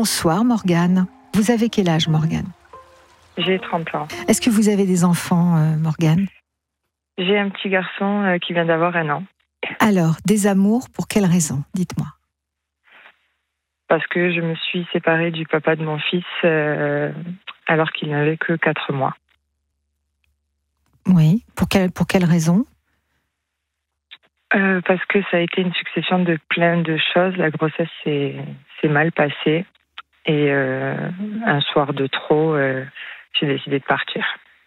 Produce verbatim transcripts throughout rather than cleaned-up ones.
Bonsoir Morgane. Vous avez quel âge Morgane ? J'ai trente ans. Est-ce que vous avez des enfants euh, Morgane ? J'ai un petit garçon euh, qui vient d'avoir un an. Alors, des amours, pour quelle raison ? Dites-moi. Parce que je me suis séparée du papa de mon fils euh, alors qu'il n'avait que quatre mois. Oui, pour quelle, pour quelle raison ? euh, Parce que ça a été une succession de plein de choses. La grossesse s'est, s'est mal passée. Et euh, un soir de trop, euh, j'ai décidé de partir.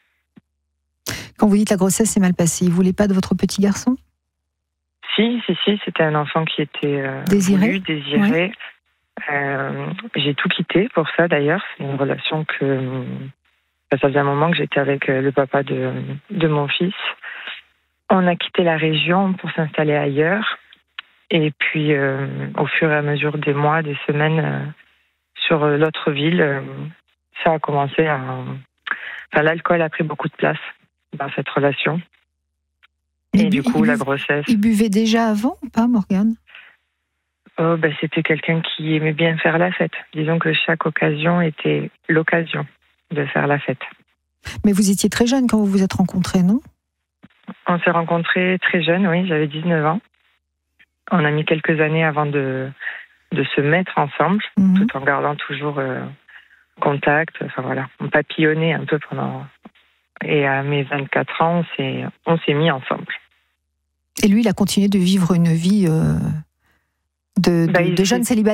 Quand vous dites la grossesse s'est mal passée, vous ne voulez pas de votre petit garçon ? Si, si, si, c'était un enfant qui était euh, désiré, voulu, désiré. Oui. Euh, j'ai tout quitté pour ça d'ailleurs. C'est une relation que... Ça faisait un moment que j'étais avec le papa de, de mon fils. On a quitté la région pour s'installer ailleurs. Et puis, euh, au fur et à mesure des mois, des semaines, euh, sur l'autre ville, euh, ça a commencé à... Enfin, l'alcool a pris beaucoup de place dans cette relation. Et il du bu, coup, il la buve, grossesse... Il buvait déjà avant ou pas, Morgane ? Oh, ben, c'était quelqu'un qui aimait bien faire la fête. Disons que chaque occasion était l'occasion de faire la fête. Mais vous étiez très jeune quand vous vous êtes rencontrés, non ? On s'est rencontrés très jeunes, oui, j'avais dix-neuf ans. On a mis quelques années avant de, de se mettre ensemble, mmh. tout en gardant toujours euh, contact. Enfin voilà, on papillonnait un peu pendant... Et à mes vingt-quatre ans, on s'est, on s'est mis ensemble. Et lui, il a continué de vivre une vie euh, de, de, bah, de jeune célibataire ?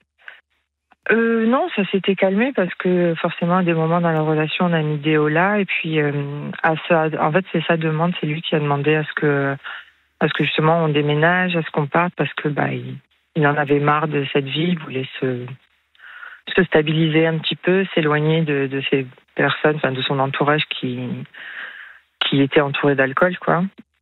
Euh, non, ça s'était calmé parce que forcément, à des moments dans la relation, on a mis des hauts là. Et puis, euh, à ça, en fait, c'est sa demande, c'est lui qui a demandé à ce que, à ce que justement on déménage, à ce qu'on parte, parce que bah, il, il en avait marre de cette vie, il voulait se, se stabiliser un petit peu, s'éloigner de, de ces personnes, enfin de son entourage qui, qui était entouré d'alcool, quoi.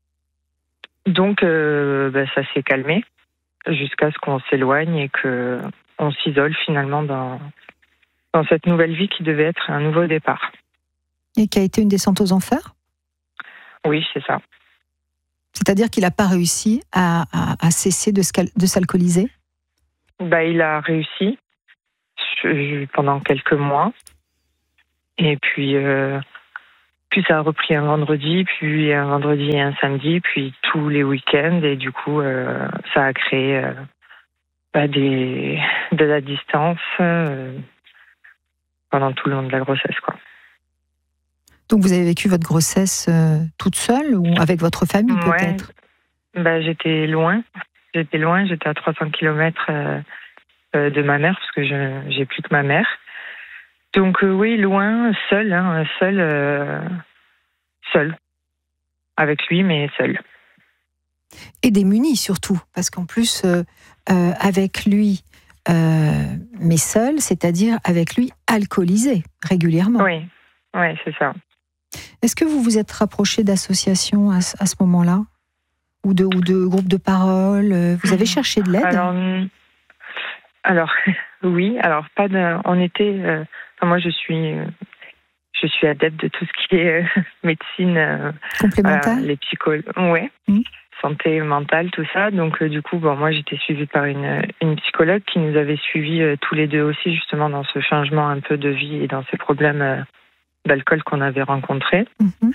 Donc, euh, bah, ça s'est calmé jusqu'à ce qu'on s'éloigne et que on s'isole finalement dans, dans cette nouvelle vie qui devait être un nouveau départ. Et qui a été une descente aux enfers ? Oui, c'est ça. C'est-à-dire qu'il n'a pas réussi à, à, à cesser de, de s'alcooliser ? Bah, il a réussi pendant quelques mois. Et puis, euh, puis ça a repris un vendredi, puis un vendredi et un samedi, puis tous les week-ends. Et du coup, euh, ça a créé... Euh, Bah des, de la distance euh, pendant tout le long de la grossesse, quoi. Donc vous avez vécu votre grossesse euh, toute seule ou avec votre famille, ouais, peut-être ? Bah, j'étais loin. J'étais loin, j'étais à trois cents kilomètres euh, euh, de ma mère, parce que je j'ai plus que ma mère. Donc euh, oui, loin, seule, hein, seule, euh, seule. Avec lui, mais seule. Et démunie surtout, parce qu'en plus, euh, euh, avec lui, euh, mais seul, c'est-à-dire avec lui alcoolisé régulièrement. Oui, oui, c'est ça. Est-ce que vous vous êtes rapproché d'associations à, à ce moment-là ? Ou de, ou de groupes de parole ? Vous avez cherché de l'aide ? Alors, alors oui, alors pas de, on était, euh, enfin, moi je suis... Euh, Je suis adepte de tout ce qui est euh, médecine euh, complémentaire, euh, les psychologues, ouais, mmh. santé mentale, tout ça. Donc euh, du coup, bon, moi j'étais suivie par une, une psychologue qui nous avait suivis euh, tous les deux aussi justement dans ce changement un peu de vie et dans ces problèmes euh, d'alcool qu'on avait rencontrés. Mmh.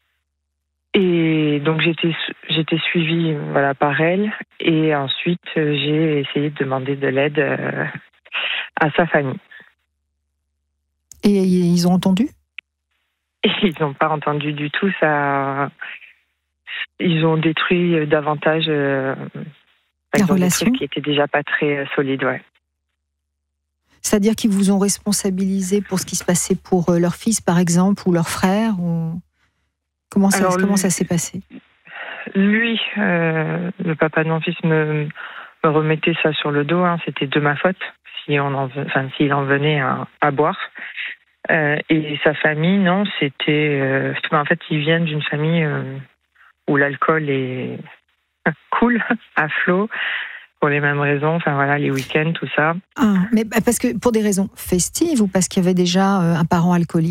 Et donc j'étais j'étais suivie voilà par elle et ensuite euh, j'ai essayé de demander de l'aide euh, à sa famille. Et ils ont entendu ? Et ils n'ont pas entendu du tout. Ça, ils ont détruit davantage euh, la relation qui était déjà pas très solide, ouais. C'est-à-dire qu'ils vous ont responsabilisé pour ce qui se passait pour leur fils, par exemple, ou leur frère, ou comment ça, Alors, comment lui, ça s'est passé ? Lui, euh, le papa de mon fils me, me remettait ça sur le dos. Hein. C'était de ma faute si on en, enfin, s'il en venait à, à boire. Euh, et sa famille, non, c'était... Euh, en fait, ils viennent d'une famille euh, où l'alcool est cool, à flot, pour les mêmes raisons, enfin voilà, les week-ends, tout ça. Ah, mais parce que pour des raisons festives ou parce qu'il y avait déjà euh, un parent alcoolique ?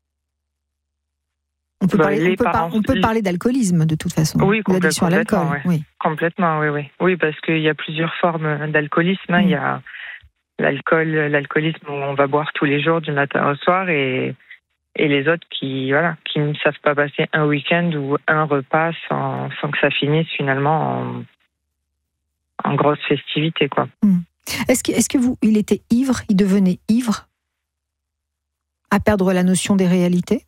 On peut, bah, parler, on peut, parents, par, on peut parler d'alcoolisme, de toute façon. Oui, complètement, à l'alcool. Ouais. Oui. Complètement, oui, oui. Oui, parce qu'il y a plusieurs formes d'alcoolisme. Hein. Mmh. Il y a... l'alcool, l'alcoolisme où on va boire tous les jours du matin au soir et, et les autres qui, voilà, qui ne savent pas passer un week-end ou un repas sans, sans que ça finisse finalement en, en grosse festivité, quoi. Mmh. Est-ce que, est-ce que vous, il était ivre, il devenait ivre, à perdre la notion des réalités?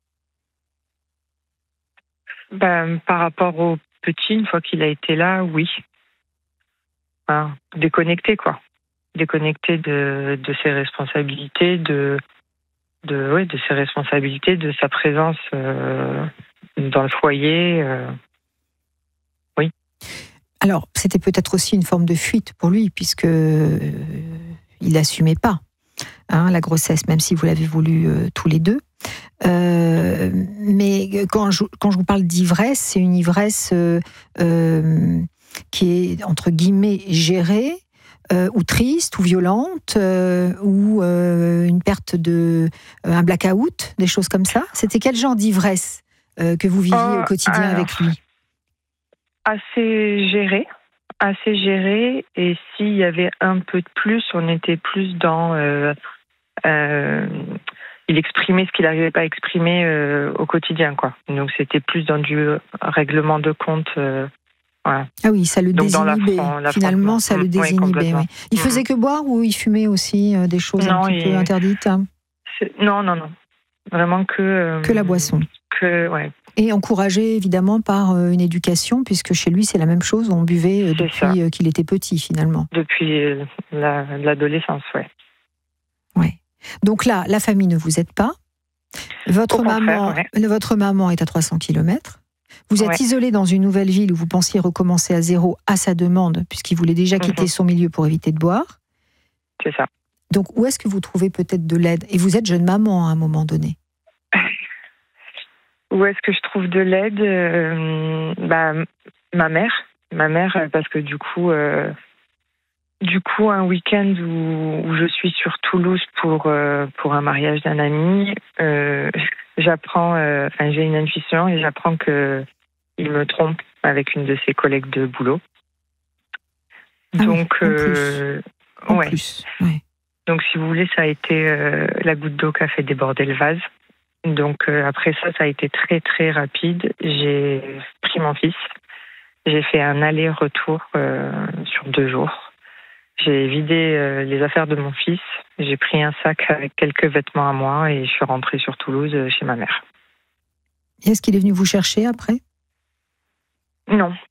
Ben, par rapport au petit, une fois qu'il a été là, oui. Enfin, déconnecté, quoi. Déconnecté de, de ses responsabilités, de, de, ouais, de ses responsabilités, de sa présence euh, dans le foyer. Euh, oui. Alors, c'était peut-être aussi une forme de fuite pour lui, puisque euh, il n'assumait pas hein, la grossesse, même si vous l'avez voulu euh, tous les deux. Euh, mais quand je, quand je vous parle d'ivresse, c'est une ivresse euh, euh, qui est, entre guillemets, gérée, euh, ou triste, ou violente, euh, ou euh, une perte de... Euh, un blackout, des choses comme ça. C'était quel genre d'ivresse euh, que vous viviez Oh, au quotidien alors, avec lui? Assez géré, assez géré. Et s'il y avait un peu de plus, on était plus dans... Euh, euh, il exprimait ce qu'il n'arrivait pas à exprimer euh, au quotidien, quoi. Donc c'était plus dans du règlement de compte. Euh, voilà. Ah oui, ça le Donc désinhibait. dans la Finalement, ça le oui, désinhibait. Oui. Il faisait que boire ou il fumait aussi euh, des choses non, un petit il... peu interdites hein? Non, non, non. Vraiment que... Euh, que la boisson. Que, ouais. Et encouragé évidemment par euh, une éducation, puisque chez lui c'est la même chose, on buvait euh, depuis euh, qu'il était petit finalement. Depuis euh, la, l'adolescence, ouais. Ouais. Donc là, la famille ne vous aide pas. Votre, Au maman, contraire, ouais. votre maman est à trois cents kilomètres. Vous êtes ouais. isolé dans une nouvelle ville où vous pensiez recommencer à zéro à sa demande, puisqu'il voulait déjà quitter mm-hmm. son milieu pour éviter de boire. C'est ça. Donc où est-ce que vous trouvez peut-être de l'aide? Et vous êtes jeune maman à un moment donné. Où est-ce que je trouve de l'aide? euh, bah, ma mère. Ma mère, parce que du coup... Euh, Du coup, un week-end où, où je suis sur Toulouse pour euh, pour un mariage d'un ami, euh, j'apprends, euh, enfin j'ai une intuition et j'apprends que il me trompe avec une de ses collègues de boulot. Ah Donc, oui, en euh, plus. En ouais. plus, ouais. Donc, si vous voulez, ça a été euh, la goutte d'eau qui a fait déborder le vase. Donc euh, après ça, ça a été très très rapide. J'ai pris mon fils, j'ai fait un aller-retour euh, sur deux jours. J'ai vidé euh, les affaires de mon fils, j'ai pris un sac avec quelques vêtements à moi et je suis rentrée sur Toulouse euh, chez ma mère. Et est-ce qu'il est venu vous chercher après? Non,